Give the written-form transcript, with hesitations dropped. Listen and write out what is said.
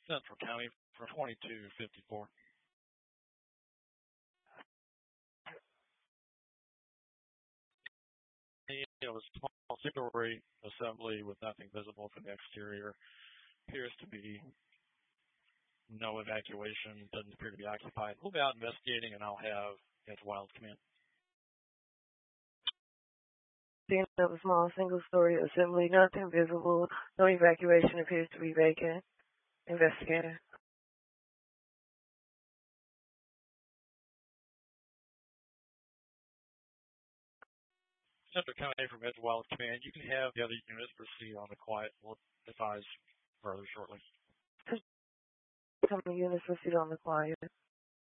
Central County for 2254. It was a small single-story assembly with nothing visible from the exterior. Appears to be no evacuation. Doesn't appear to be occupied. We'll be out investigating, and I'll have Edge Wild come in. Scene of a small single-story assembly, nothing visible. No evacuation, appears to be vacant. Investigator. Central County from Edge Wild Command. You can have the other units proceed on the quiet. We'll advise further shortly. Some units proceed on the quiet.